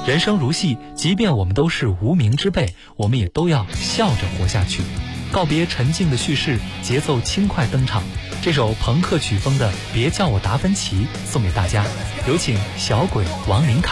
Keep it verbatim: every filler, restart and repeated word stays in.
人生如戏，即便我们都是无名之辈，我们也都要笑着活下去。告别沉静的叙事，节奏轻快登场。这首朋克曲风的《别叫我达芬奇》送给大家，有请小鬼王林凯。